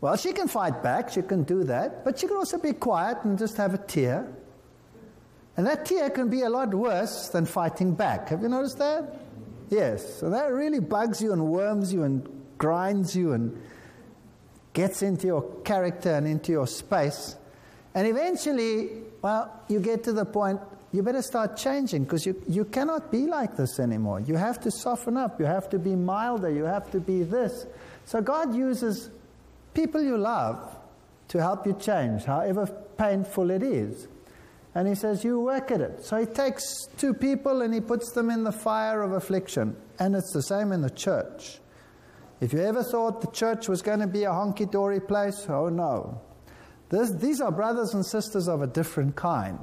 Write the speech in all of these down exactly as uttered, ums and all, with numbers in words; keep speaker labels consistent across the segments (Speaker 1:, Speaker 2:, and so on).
Speaker 1: Well, she can fight back, she can do that, but she can also be quiet and just have a tear. And that tear can be a lot worse than fighting back. Have you noticed that? Yes. So that really bugs you and worms you and grinds you and gets into your character and into your space. And eventually, well, you get to the point, you better start changing, because you, you cannot be like this anymore. You have to soften up. You have to be milder. You have to be this. So God uses people you love to help you change, however painful it is. And he says, you work at it. So he takes two people and he puts them in the fire of affliction. And it's the same in the church. If you ever thought the church was going to be a honky-dory place, oh no. This, these are brothers and sisters of a different kind.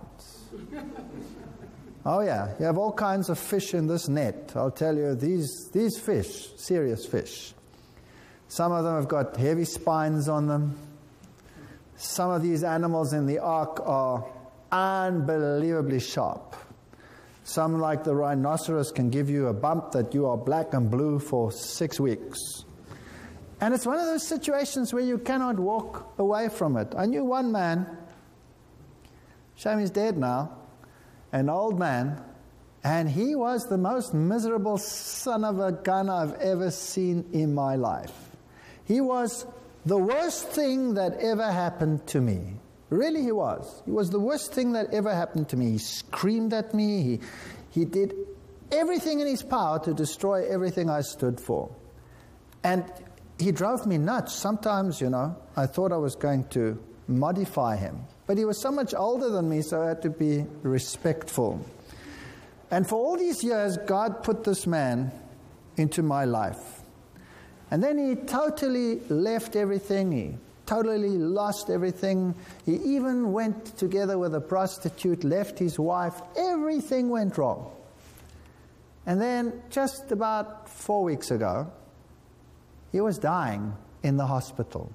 Speaker 1: Oh yeah, you have all kinds of fish in this net. I'll tell you, these, these fish, serious fish. Some of them have got heavy spines on them. Some of these animals in the ark are unbelievably sharp. Some, like the rhinoceros, can give you a bump that you are black and blue for six weeks. And it's one of those situations where you cannot walk away from it. I knew one man, shame he's dead now, an old man, and he was the most miserable son of a gun I've ever seen in my life. He was the worst thing that ever happened to me. Really, he was. He was the worst thing that ever happened to me. He screamed at me. He, he did everything in his power to destroy everything I stood for. And he drove me nuts. Sometimes, you know, I thought I was going to modify him. But he was so much older than me, so I had to be respectful. And for all these years, God put this man into my life. And then he totally left everything. He totally lost everything. He even went together with a prostitute, left his wife. Everything went wrong. And then just about four weeks ago, he was dying in the hospital.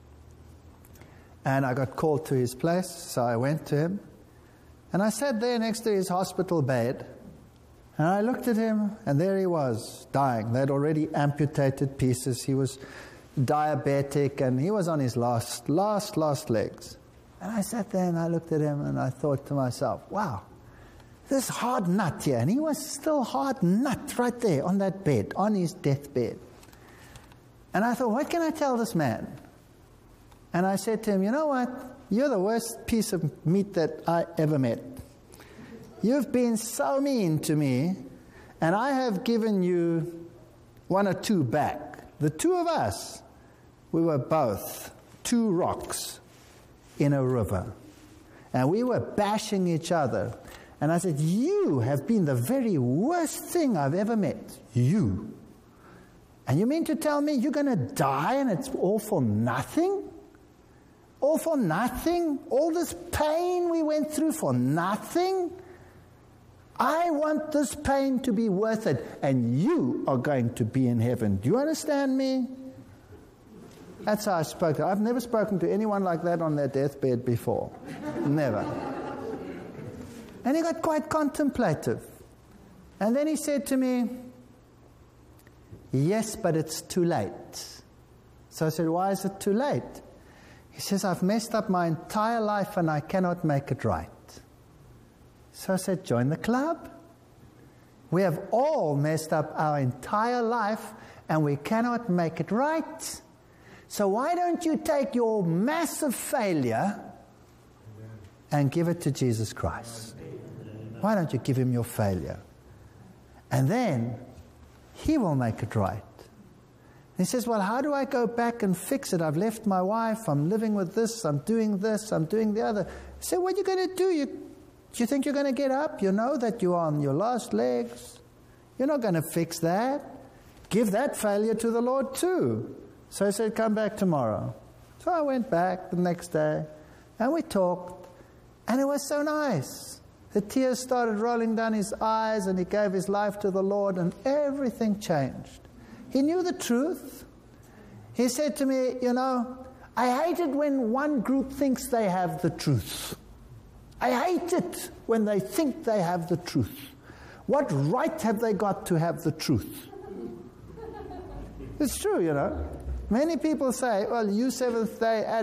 Speaker 1: And I got called to his place, so I went to him. And I sat there next to his hospital bed. And I looked at him, and there he was, dying. They'd already amputated pieces. He was diabetic, and he was on his last, last, last legs. And I sat there, and I looked at him, and I thought to myself, wow, this hard nut here. And he was still hard nut right there on that bed, on his deathbed. And I thought, what can I tell this man? And I said to him, you know what? You're the worst piece of meat that I ever met. You've been so mean to me, and I have given you one or two back. The two of us, we were both two rocks in a river. And we were bashing each other. And I said, you have been the very worst thing I've ever met. You. And you mean to tell me you're going to die and it's all for nothing? All for nothing? All this pain we went through for nothing? I want this pain to be worth it, and you are going to be in heaven. Do you understand me? That's how I spoke. I've never spoken to anyone like that on their deathbed before. Never. And he got quite contemplative. And then he said to me, yes, but it's too late. So I said, why is it too late? He says, I've messed up my entire life and I cannot make it right. So I said, join the club. We have all messed up our entire life and we cannot make it right. So why don't you take your massive failure and give it to Jesus Christ? Why don't you give him your failure? And then he will make it right. He says, well, how do I go back and fix it? I've left my wife. I'm living with this. I'm doing this. I'm doing the other. I said, what are you going to do? You, do you think you're going to get up? You know that you're on your last legs. You're not going to fix that. Give that failure to the Lord too. So I said, come back tomorrow. So I went back the next day, and we talked, and it was so nice. The tears started rolling down his eyes, and he gave his life to the Lord, and everything changed. He knew the truth. He said to me, you know, I hate it when one group thinks they have the truth. I hate it when they think they have the truth. What right have they got to have the truth? It's true, you know. Many people say, well, you Seventh-day